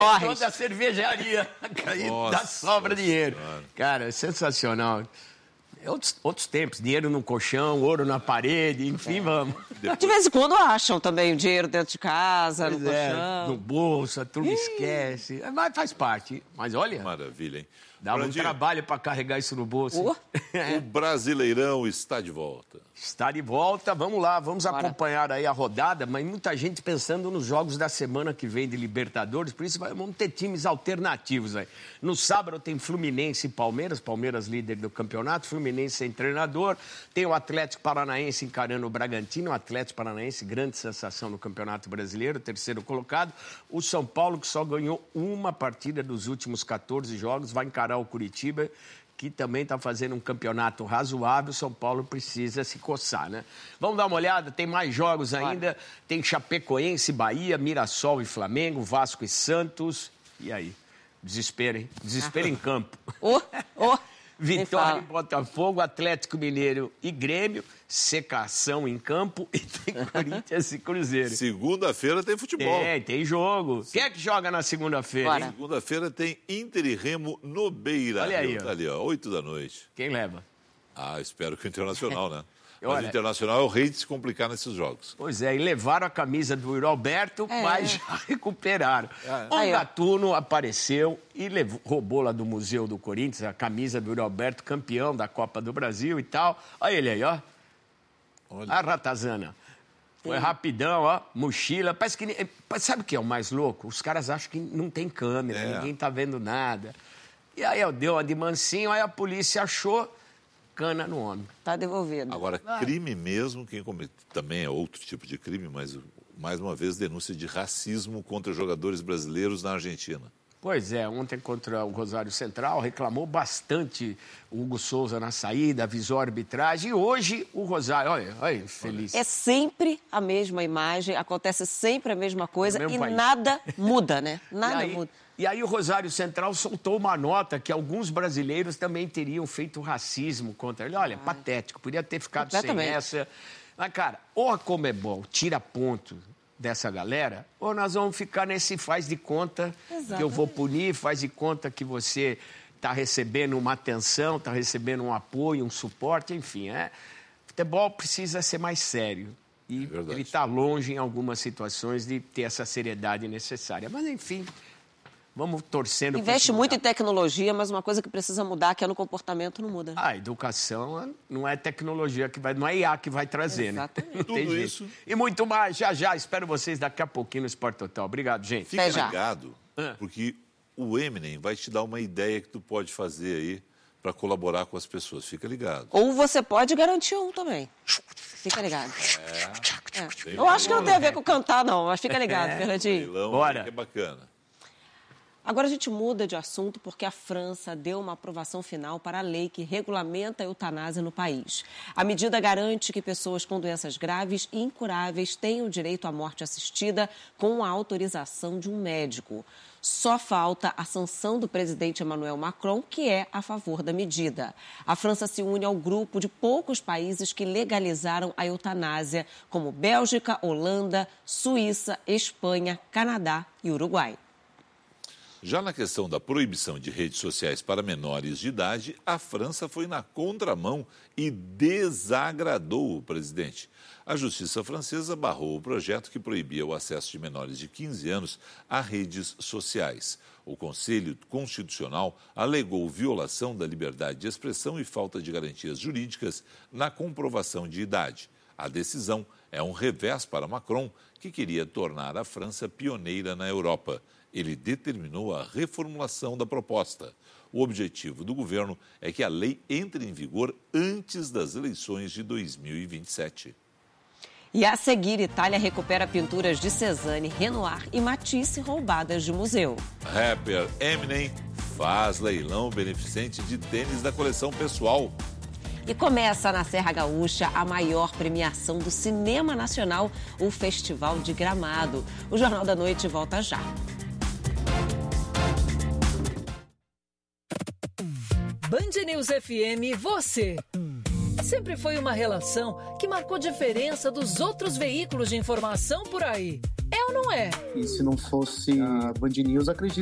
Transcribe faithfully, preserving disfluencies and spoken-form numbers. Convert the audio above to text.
toda a cervejaria dá sobra dinheiro. Senhora. Cara, é sensacional. Outros, outros tempos, dinheiro no colchão, ouro na parede, enfim, é. vamos. Depois... De vez em quando acham também o dinheiro dentro de casa, pois no é, colchão. No bolso, a turma esquece. Mas faz parte. Mas olha... Maravilha, hein? Dá um trabalho para carregar isso no bolso. Uh. O Brasileirão está de volta. Está de volta, vamos lá, vamos Bora. acompanhar aí a rodada, mas muita gente pensando nos jogos da semana que vem de Libertadores, por isso vamos ter times alternativos aí. No sábado tem Fluminense e Palmeiras, Palmeiras líder do campeonato, Fluminense sem treinador, tem o Atlético Paranaense encarando o Bragantino, o Atlético Paranaense, grande sensação no Campeonato Brasileiro, terceiro colocado, o São Paulo que só ganhou uma partida dos últimos catorze jogos, vai encarar o Curitiba, que também está fazendo um campeonato razoável, São Paulo precisa se coçar, né? Vamos dar uma olhada, tem mais jogos ainda, tem Chapecoense, Bahia, Mirassol e Flamengo, Vasco e Santos, e aí? Desespero, hein? Desespero em campo. Oh, oh. Vitória e Botafogo, Atlético Mineiro e Grêmio, secação em campo e tem Corinthians e Cruzeiro. Segunda-feira tem futebol. É, tem jogo. Sim. Quem é que joga na segunda-feira? Segunda-feira tem Inter e Remo no Beira. Olha aí, tá ali, ó, oito da noite. Quem leva? Ah, espero que o Internacional, né? Mas Olha, o Internacional é o rei de se complicar nesses jogos. Pois é, e levaram a camisa do Yuri Alberto, é. mas já recuperaram. É. O Gatuno apareceu e levou, roubou lá do Museu do Corinthians a camisa do Yuri Alberto, campeão da Copa do Brasil e tal. Olha ele aí, ó. Olha. A ratazana. Foi Sim. rapidão, ó, mochila. Parece que... Sabe o que é o mais louco? Os caras acham que não tem câmera, é. ninguém tá vendo nada. E aí, ó, deu uma de mansinho, aí a polícia achou... cana no homem. Está devolvido. Agora, crime mesmo, quem comete, também é outro tipo de crime, mas, mais uma vez, denúncia de racismo contra jogadores brasileiros na Argentina. Pois é, ontem contra o Rosário Central, reclamou bastante o Hugo Souza na saída, avisou a arbitragem, e hoje o Rosário, olha, olha, feliz. É sempre a mesma imagem, acontece sempre a mesma coisa e país. nada muda, né? Nada e aí, muda. E aí o Rosário Central soltou uma nota que alguns brasileiros também teriam feito racismo contra ele. Olha, ah, patético, podia ter ficado sem essa. Mas, cara, ou a Conmebol tira ponto dessa galera, ou nós vamos ficar nesse faz de conta Exatamente. que eu vou punir, faz de conta que você está recebendo uma atenção, está recebendo um apoio, um suporte, enfim. É. Futebol precisa ser mais sério. E é ele está longe, em algumas situações, de ter essa seriedade necessária. Mas, enfim... Vamos torcendo... Investe muito em tecnologia, mas uma coisa que precisa mudar, que é no comportamento, não muda. A educação não é tecnologia que vai... Não é I A que vai trazer, Exatamente. né? Tudo isso. E muito mais, já, já. Espero vocês daqui a pouquinho no Sport Total. Obrigado, gente. Fica ligado, porque o Eminem vai te dar uma ideia que tu pode fazer aí para colaborar com as pessoas. Fica ligado. Ou você pode garantir um também. Fica ligado. É. É. Eu acho que não tem a ver com cantar, não, mas fica ligado, é. Fernandinho. Bora. Que é bacana. Agora a gente muda de assunto porque a França deu uma aprovação final para a lei que regulamenta a eutanásia no país. A medida garante que pessoas com doenças graves e incuráveis tenham direito à morte assistida com a autorização de um médico. Só falta a sanção do presidente Emmanuel Macron, que é a favor da medida. A França se une ao grupo de poucos países que legalizaram a eutanásia, como Bélgica, Holanda, Suíça, Espanha, Canadá e Uruguai. Já na questão da proibição de redes sociais para menores de idade, a França foi na contramão e desagradou o presidente. A justiça francesa barrou o projeto que proibia o acesso de menores de quinze anos a redes sociais. O Conselho Constitucional alegou violação da liberdade de expressão e falta de garantias jurídicas na comprovação de idade. A decisão é um revés para Macron, que queria tornar a França pioneira na Europa. Ele determinou a reformulação da proposta. O objetivo do governo é que a lei entre em vigor antes das eleições de dois mil e vinte e sete. E a seguir, Itália recupera pinturas de Cézanne, Renoir e Matisse roubadas de museu. Rapper Eminem faz leilão beneficente de tênis da coleção pessoal. E começa na Serra Gaúcha a maior premiação do cinema nacional, o Festival de Gramado. O Jornal da Noite volta já. Band News F M, você. Sempre foi uma relação que marcou diferença dos outros veículos de informação por aí. É ou ou não é? E se não fosse a Band News, acredito